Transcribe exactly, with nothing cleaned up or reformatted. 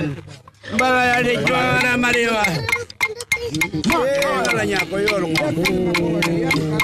Bala ya de chora Mario. Bala nya ko yo